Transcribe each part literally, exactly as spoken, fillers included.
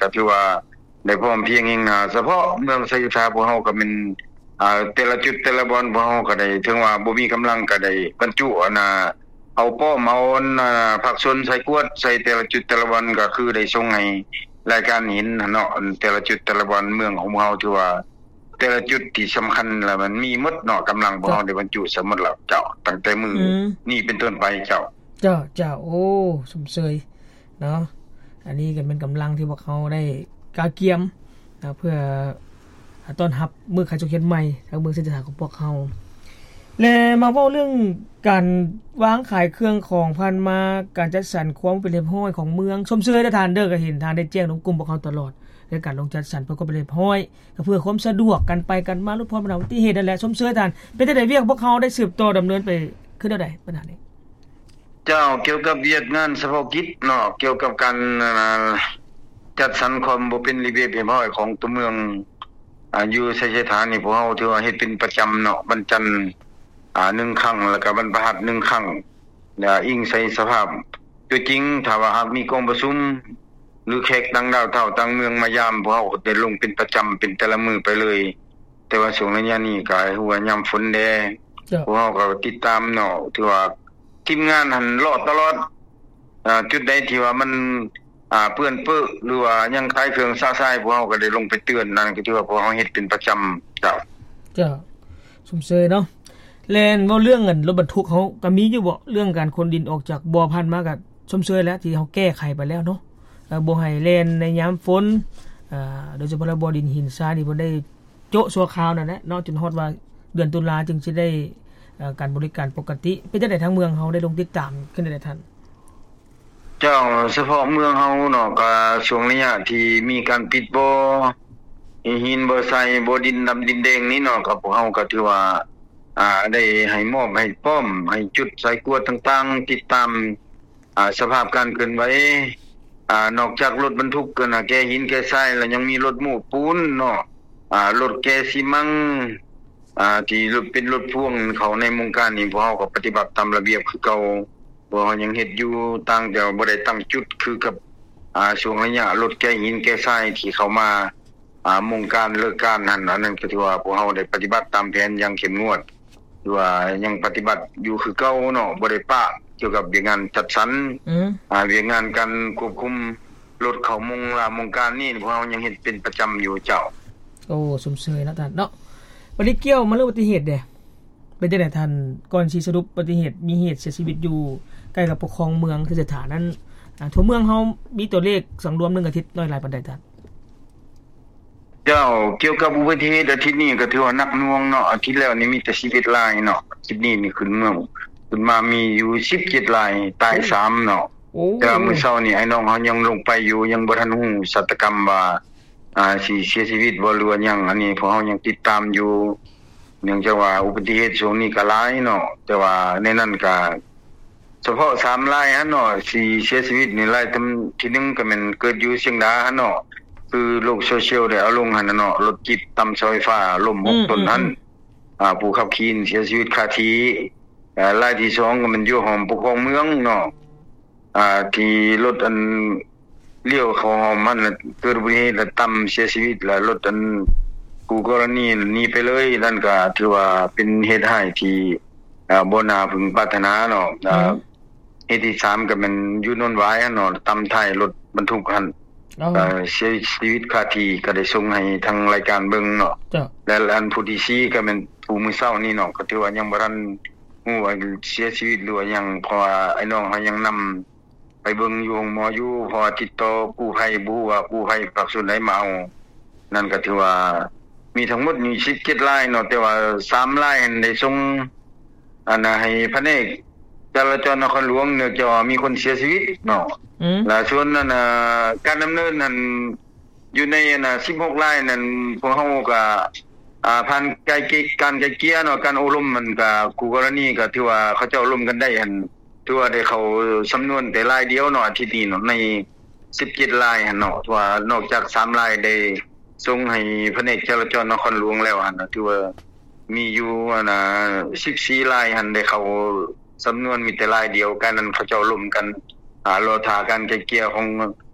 ก็ถือว่าได้พร้อมเพียงเองนะเฉพาะเมืองไสยศาพวกเฮาก็เป็นอ่าแต่ละจุดแต่ละบ่อนพวกเฮาก็ได้ถึงว่าบ่มีกำลังก็ได้บรรจุน่ะเอาป้อมเอาน่ะผักสนใส่กวดใส่แต่ละจุดแต่ละบ่อนก็คือได้ส่งให้รายการเห็นเนาะแต่ละจุดแต่ละบ่อนเมืองของเฮาถือว่าแต่ละจุดที่สำคัญแล้วมันมีหมดเนาะกำลังพวกเฮาได้บรรจุสมมุติแล้วเจ้าตั้งแต่มื้อนี้เป็นต้นไปเจ้าเจ้าเจ้าโอ้สมเสยเนาะอันนี้ก็เป็นกำลังที่พวกเขาได้กาเกียมนะเพื่อต้อนรับมื้อขายสุเขตใหม่ทางเมืองเศรษฐศาสตร์ของพวกเขาและมาเว้าเรื่องการวางขายเครื่องของพันมาการจัดสรรความเป็นเรียบร้อยของเมืองชมเชยได้ทานเด้อก็เห็นทานได้แจ้งลงกลุ่มพวกเขาตลอดในการลงจัดสรรเพื่อความเป็นเรียบร้อยก็เพื่อความสะดวกกันไปกันมาลดความอุบัติเหตุนั่นแหละชมเชยทานเป็นจังได๋เวียกพวกเขาได้สืบต่อดำเนินไปคือแนวใดปัญหานี้เจ้าเกี่ยวกับเวียกงานเฉพาะกิจเนาะเกี่ยวกับการจัดสรรความบ่เป็นระเบียบเรียบร้อยของตัวเมืองอ่าอยู่ไสยศาสตร์นี่พวกเฮาถือว่าเฮ็ดเป็นประจำเนาะวันจันทร์อ่าหนึ่งครั้งแล้วก็วันพฤหัสหนึ่งครั้งแล้วอิงใส่สภาพตัวจริงถ้าว่าหากมีกองประชุมหรือแขกต่างดาวเท่าต่างเมืองมายามพวกเฮาก็ได้ลงเป็นประจำเป็นแต่ละมื้อไปเลยแต่ว่าช่วงระยะนี้ก็ฮู้ว่ายามฝนแดพวกเฮาก็ติดตามเนาะถือว่าทีมงานหั่นรอดตลอดอ่าจุดใดที่ว่ามันอ่าเปื้อนเปื้อหรือว่ายังคล้ายเครื่องซ่าซ่ายพวกเฮาก็ได้ลงไปเตือนนั่นก็ถือว่าพวกเฮาเฮ็ดเป็นประจำเจ้าเจ้าสมเสยเนาะแล่นเว้าเรื่องเงินรถบรรทุกเฮาก็มีอยู่บ่เรื่องการขนดินออกจากบ่อพันมาก็สมเสยแล้วที่เฮาแก้ไขไปแล้วเนาะเอ่อบ่ให้แล่นในยามฝนอ่าโดยเฉพาะบ่อดินหินทรายนี่บ่ได้โจะชั่วคราวนั่นแหละเนาะจนฮอดว่าเดือนตุลาจึงสิได้อ่าการบริการปกติเป็นจังได๋ทางเมืองเฮาได้ลงติดตามขึ้นได้ท่านเจ้าเฉพาะเมืองเฮาเนาะก็ช่วงระยะที่มีการปิดบ่อหินบ่ทรายบ่ดินดำดินแดงนี่เนาะก็พวกเฮาก็ถือว่าอ่าได้ให้มอบให้ป้อมให้จุดสายกวดต่างๆติดตามอ่าสภาพการเคลื่อนไหวอ่านอกจากรถบรรทุกก็น่ะแกหินแกทรายแล้วยังมีรถหมู่ปูนเนาะอ่ารถแกซีมังอ่าที่รถเป็นรถพ่วงเขาในวงการนี่พวกเฮาก็ปฏิบัติตามระเบียบคือเก่าบ่เฮายังเฮ็ดอยู่ต่างแต่บ่ได้ตั้งจุดคือกับอ่าช่วงระยะรถแกหินแกทรายที่เข้ามาอ่าวงการเลิกการนั้นอันนั้นก็ถือว่าพวกเฮาได้ปฏิบัติตามแผนอย่างเข้มงวดหรือว่ายังปฏิบัติอยู่คือเก่าเนาะบ่ได้ปะเกี่ยวกับเรื่องงานจัดสรรอืออ่าเรื่องงานการควบคุมรถเข้ามงลามงการนี่พวกเฮายังเฮ็ดเป็นประจำอยู่เจ้าโอ้สมเสยแล้วท่านเนาะบัดนี้เกี่ยวมาเรื่องอุบัติเหตุเด้เป็นจังได๋ท่านก่อนสิสรุปอุบัติเหตุมีเหตุเสียชีวิตอยู่ใกล้กับปกครองเมืองคือสถานนั้นอ่าทั่วเมืองเฮามีตัวเลขสังรวมหนึ่งอาทิตย์น้อยหลายปานใดท่านเจ้าเกี่ยวกับอุบัติเหตุอาทิตย์นี้ก็ถือว่าหนักหน่วงเนาะอาทิตย์แล้วนี่มีแต่สิบเอ็ดรายเนาะอาทิตย์นี้นี่ขึ้นเมืองขึ้นมามีอยู่สิบเจ็ดรายตายสามเนาะแต่มื้อเช้านี่ไอ้น้องเฮายังลงไปอยู่ยังบ่ทันฮู้ชะตากรรมว่าอ่าสิเสียชีวิตบ่หรือว่าหยังอันนี้พวกเฮายังติดตามอยู่เนื่องจากว่าอุบัติเหตุช่วงนี้ก็หลายเนาะแต่ว่าในนั้นก็เฉพาะสามรายหั่นเนาะสิเสียชีวิตนี่รายที่หนึ่งก็แม่นเกิดอยู่เชียงดาหั่นเนาะคือโลกโซเชียลได้เอาลงหั่นน่ะเนาะรถจิตตำเสาไฟฟ้าล้มหกต้นหั่นอ่าผู้ขับขี่เสียชีวิตคาที่อ่ารายที่สองก็มันอยู่หอมปกครองเมืองเนาะอ่าที่รถอันเลี้ยวเข้าหอมมันเกิดอุบัติเหตุแล้วตำเสียชีวิตแล้วรถอันคู่กรณีหนีไปเลยนั่นก็ถือว่าเป็นเหตุให้ที่อ่าบ่น่าพึงปรารถนาเนาะอ่าเหตุที่สามก็มันอยู่นนหวายเนาะตำท้ายรถบรรทุกหั่นเอ่อเสียชีวิตคาที่ก็ได้ส่งให้ทางรายการเบิ่งเนาะและอันผู้ที่สี่ก็แม่นผู้มื้อเช้านี้เนาะก็ถือว่ายังบ่ทันฮู้ว่าเสียชีวิตหรือว่าหยังเพราะว่าไอ้น้องเฮายังนำไปเบิ่งอยู่โรงหมออยู่พอติดต่อกู้ภัยบ่ว่ากู้ภัยภาคส่วนใดมาเอานั่นก็ถือว่ามีทั้งหมดนี่สิบเจ็ดรายเนาะแต่ว่าสามรายได้ส่งอันน่ะให้แผนกจราจรนครหลวงเนื่องจากมีคนเสียชีวิตเนาะอือแล้วส่วนนั้นน่ะการดำเนินนั้นอยู่ในน่ะสิบหกรายนั้นพวกเฮาก็อ่าผ่านไกลการไกลเกลี่ยเนาะการอบรมมันก็คู่กรณีก็ถือว่าเขาเจ้าร่วมกันได้หั่นถือว่าได้เข้าสำนวนแต่รายเดียวเนาะอาทิตย์นี้เนาะในสิบเจ็ดรายหั่นเนาะว่านอกจากสามรายได้ส่งให้แผนกจราจรนครหลวงแล้วหั่นน่ะถือว่ามีอยู่น่ะสิบสี่รายหั่นได้เข้าสำนวนมีแต่รายเดียวกันนั้นเขาเจ้าร่วมกันอ่ารอท่าการไกลเกลี่ยของ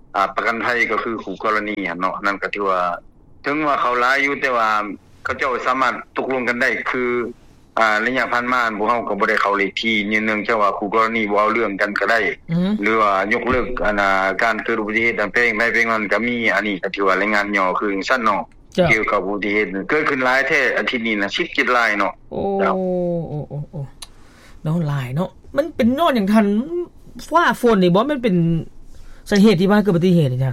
อ่าประกันภัยก็คือคู่กรณีเนาะนั่นก็ถือว่าถึงว่าเขาหลายอยู่แต่ว่าเขาเจ้าสามารถตกลงกันได้คืออ่าระยะผ่านมาพวกเฮาก็บ่ได้เข้าเลขที่เนื่องจากว่าคู่กรณีบ่เอาเรื่องกันก็ได้หรือว่ายกเลิกอันน่ะการเกิดอุบัติเหตุอันเป็นไปเป็นมันก็มีอันนี้ก็ถือว่ารายงานย่อคือจังซั่นเนาะเกี่ยวกับอุบัติเหตุเกิดขึ้นหลายแท้อาทิตย์นี้น่ะสิบเจ็ดรายเนาะโอ้โอ้ๆๆเนาะหลายเนาะมันเป็นย้อนหยังทันฟ้าฝนนี่บ่มันเป็นสาเหตุที่ว่าเกิดอุบัติเหตุนี่จ้ะ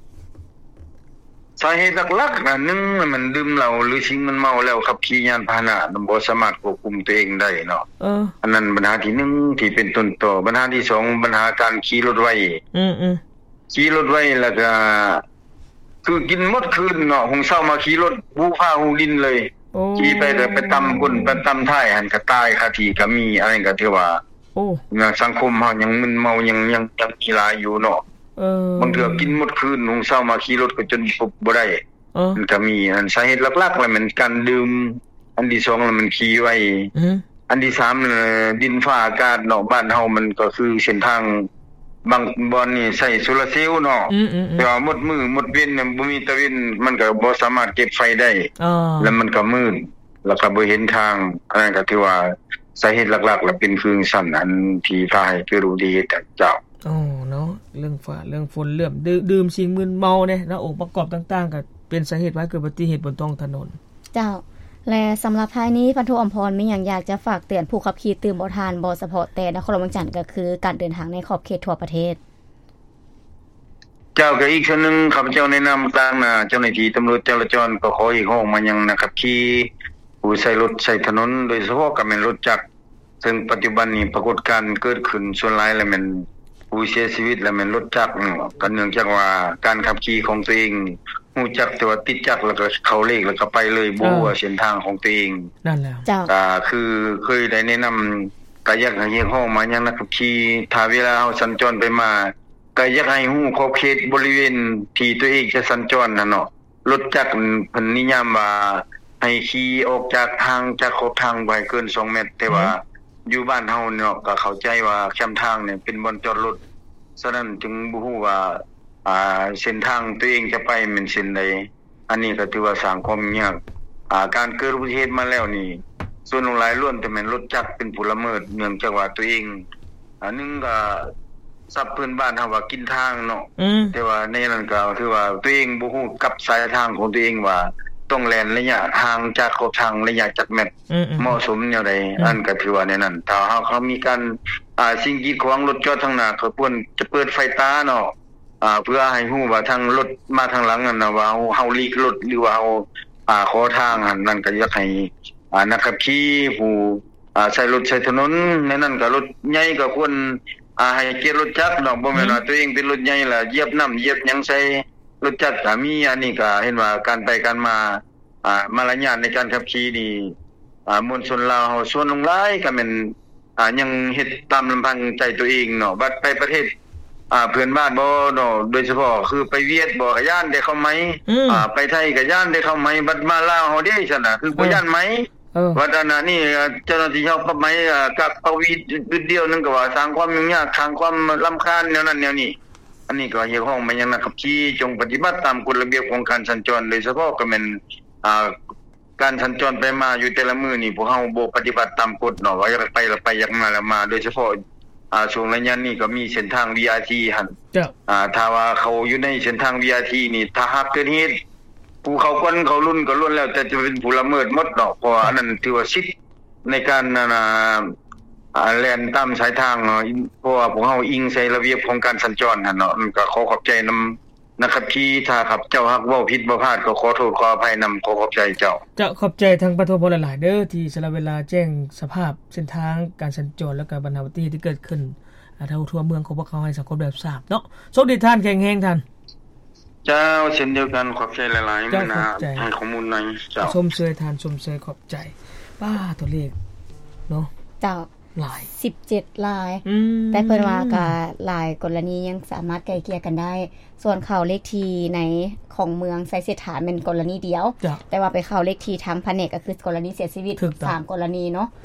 สาเหตุหลักๆน่ะหนึ่งมันดื่มเหล้าหรือสิ่งมันเมาแล้วขับขี่ยานพาหนะบ่สามารถควบคุมตัวเองได้เนาะเอออันนั้นปัญหาที่หนึ่งที่เป็นต้นตอปัญหาที่สองปัญหาการขี่รถไวอือๆขี่รถไวแล้วก็คือกินหมดคืนเนาะหงเช้ามาขี่รถบูฟ้าหูดินเลยขี่ไปแต่ไปตำก้นไปตำท้ายหันก็ตายคาที่ก็มีอะไรก็ถือว่าโอ้สังคมเฮายังมึนเมายังยังยังมีหลายอยู่เนาะเออบางเทื่อกินหมดคืนหงเช้ามาขี่รถก็จนพบบ่ได้เออมันก็มีอันสาเหตุหลักๆแล้วมันการดื่มอันที่สองแล้วมันขี่ไว้อืออันที่สามดินฟ้าอากาศเนาะบ้านเฮามันก็คือเส้นทางบางบ่อนนี่ใช้โซลาร์เซลล์เนาะแต่ว่าหมดมื้อหมดเว้นเนี่ยบ่มีตะเว้นมันก็บ่สามารถเก็บไฟได้อ๋อแล้วมันก็มืดแล้วก็บ่เห็นทางอันนั้นก็ถือว่าสาเหตุหลักๆแล้วเป็นคือสั่นอันที่พาให้เกิดอุบัติเหตุเจ้าอ๋อเนาะเรื่องฟ้าเรื่องฝนเรื่องดื่มสิ่งมึนเมาเนี่ยเนาะองค์ประกอบต่างๆก็เป็นสาเหตุว่าเกิดอุบัติเหตุบนท้องถนนเจ้าและสำหรับท้ายนี้พันโทอมพรมีหยังอยากจะฝากเตือนผู้ขับขี่ตื่นบ่ทันบ่เฉพาะแต่นครหลวงเวียงจันทน์ก็คือการเดินทางในขอบเขตทั่วประเทศเจ้าก็อีกส่วนนึงข้าพเจ้าแนะนำต่างหน้าเจ้าหน้าที่ตำรวจจราจรก็ขออีกห้องมายังนะครับขี่ผู้ใช้รถใช้ถนนโดยเฉพาะก็แม่นรถจักรซึ่งปัจจุบันนี้ปรากฏการณ์เกิดขึ้นส่วนหลายแล้วแม่นผู้เสียชีวิตแล้วแม่นรถจักรก็เนื่องจากว่าการขับขี่ของตัวเองฮู้จักแต่ว่าติดจักรแล้วก็เข้าเลขแล้วก็ไปเลยบ่รู้ว่าเส้นทางของตัวเองนั่นแหละก็คือเคยได้แนะนำก็อยากให้เรียกห้องมายังนักขับขี่ถ้าเวลาเฮาสัญจรไปมาก็อยากให้ฮู้ขอบเขตบริเวณที่ตัวเองจะสัญจรน่ะเนาะรถจักรเพิ่นนิยามว่าให้ขี่ออกจากทางจากขอบทางบ่ให้เกินสองเมตรแต่ว่าอยู่บ้านเฮาเนาะก็เข้าใจว่าแคมทางเนี่ยเป็นบ่อนจอดรถฉะนั้นจึงบ่ฮู้ว่าอ่าเส้นทางตัวเองจะไปมันเส้นใดอันนี้ก็ถือว่าสร้างความยากอ่าการเกิดอุบัติเหตุมาแล้วนี่ส่วนหลายล้วนแต่แม่นรถจักรเป็นผู้ละเมิดเนื่องจากว่าตัวเองอันนึงก็ทรัพย์เพื่อนบ้านเฮาว่ากินทางเนาะแต่ว่าในนั้นก็ถือว่าตัวเองบ่ฮู้กับสายทางของตัวเองว่าต้องแล่นระยะทางจากขอบทางระยะจักเม็ดเหมาะสมแนวใดอันก็ถือว่าในนั้นถ้าเฮาเขามีการอ่าสิ่งกีดขวางรถจอดทางหน้าเขาควรจะเปิดไฟตาเนาะอ่าเพื่อให้ฮู้ว่าทางรถมาทางหลังนั่นน่ะว่าเฮาหลีกรถหรือว่าเฮาอ่าขอทางหั่นนั่นก็อยากให้อ่านักขับขี่ผู้อ่าใช้รถใช้ถนนในนั้นก็รถใหญ่ก็ควรอ่าให้เกียรติรถจักรเนาะบ่แม่นว่าตัวเองเป็นรถใหญ่ล่ะเหยียบน้ำเหยียบหยังใส่รถจักรก็มีอันนี้ก็เห็นว่าการไปการมาอ่ามารยาทในการขับขี่นี่อ่ามวลชนลาวเฮาส่วนหลายก็แม่นอ่ายังเฮ็ดตามลำพังใจตัวเองเนาะบัดไปประเทศอ่าเพื่อนบ้านบ่เนาะโดยเฉพาะคือไปเวียดบ่ก็ย่านได้เข้าไหมอ่าไปไทยก็ย่านได้เข้าไหมบัดมาลาวเฮาเด้ซั่นน่ะคือบ่ย่านไหมเออว่าอันนั้นนี่เจ้าหน้าที่เฮาปั๊บไหมอ่ากับปวีดเดียวนึงก็ว่าสร้างความยุ่งยากสร้างความรำคาญแนวนั้นแนวนี้อันนี้ก็เรียกร้องมายังนักขับขี่จงปฏิบัติตามกฎระเบียบของการสัญจรโดยเฉพาะก็แม่นอ่าการสัญจรไปมาอยู่แต่ละมื้อนี่พวกเฮาบ่ปฏิบัติตามกฎเนาะว่าอยากไปแล้วไปอยากมาแล้วมาโดยเฉพาะอ่าช่วงระยะนี้ก็มีเส้นทาง วี อาร์ ที หั่นจ้ะอ่าถ้าว่าเขาอยู่ในเส้นทาง วี อาร์ ที นี่ถ้าหากเกิดเหตุผู้เขาคนเขารุ่นก็ล้วนแล้วแต่จะเป็นผู้ละเมิดหมดเนาะเพราะอันนั้นถือว่าสิทธิ์ในการน่ะอ่าแล่นตามสายทางเนาะเพราะว่าพวกเฮาอิงใส่ระเบียบของการสัญจรหั่นเนาะมันก็ขอขอบใจนำนะครับที่ถ้าครับเจ้าฮักเว้าผิดบ่พลาดก็ขอโทษขออภัยนำขอขอบใจเจ้าเจ้าขอบใจทางปฐมพลหลายๆเด้อที่สละเวลาแจ้งสภาพเส้นทางการสัญจรและก็ปัญหาอุบัติเหตุที่เกิดขึ้นทั่วทั่วเมืองของพวกเขาให้สังคมได้ทราบเนาะโชคดีท่านแข็งแรงท่านเจ้าเช่นเดียวกันขอบใจหลายๆมื้อนะให้ข้อมูลหน่อยเจ้าชมเชยท่านชมเชยขอบใจป้าตัวเลขเนาะเจ้าหลายสิบเจ็ดรายแต่เพิ่นว่าก็หลายกรณียังสามารถไกล่เกลี่ยกันได้ส่วนเข้าเลขที่ในของเมืองไสเสถาเป็นกรณีเดียวแต่ว่าไปเข้าเลขที่ทางแผนกก็คือกรณีเสียชีวิตสามกรณีเนาะจ้ะ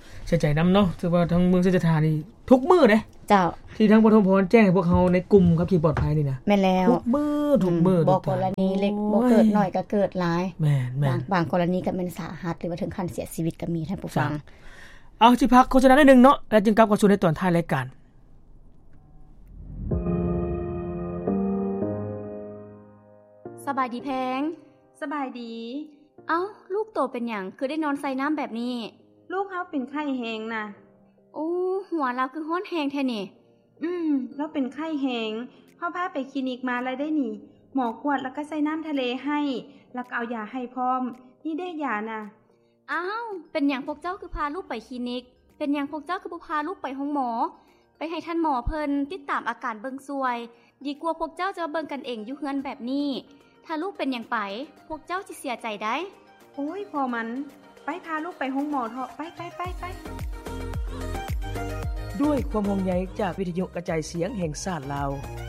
เสียใจนำเนาะถือว่าทางเมืองเศรษฐานี่ทุกมื้อเด้เจ้าที่ทางปฐมพรแจ้งให้พวกเฮาในกลุ่มขับขี่ปลอดภัยนี่นะแม่นแล้วทุกมื้อทุกมื้อบ่กรณีเล็กบ่เกิดน้อยก็เกิดหลายแม่นๆบางบางกรณีก็แม่นสาหัสหรือว่าถึงขั้นเสียชีวิตก็มีท่านผู้ฟังเอาสิพักโฆษณาได้นึงเนาะแล้วจึงกลับเข้าสู่ในตอนท้ายรายการสบายดีแพงสบายดีเอ้าลูกโตเป็นหยังคือได้นอนใส่น้ำแบบนี้ลูกเฮาเป็นไข้แฮงน่ะโอ้หัวเราคือร้อนแฮงแท้นี่อืมเราเป็นไข้แฮงเฮาพาไปคลินิกมาแล้วได้นี่หมอกวดแล้วก็ใส่น้ำทะเลให้แล้วก็เอายาให้พร้อมนี่ได้ยาน่ะอ้าวเป็นหยังพวกเจ้าคือพาลูกไปคลินิกเป็นหยังพวกเจ้าคือบ่พาลูกไปห้องหมอไปให้ท่านหมอเพิ่นติดตามอาการเบิ่งซวยดีกว่าพวกเจ้าจะเบิ่งกันเองอยู่เฮือนแบบนี้ถ้าลูกเป็นหยังไปพวกเจ้าสิเสียใจได้โอ้ยพอมันไปพาลูกไปห้องหมอเถอะไปๆๆๆด้วยความห่วงใยจากวิทยุกระจายเสียงแห่งชาติลาว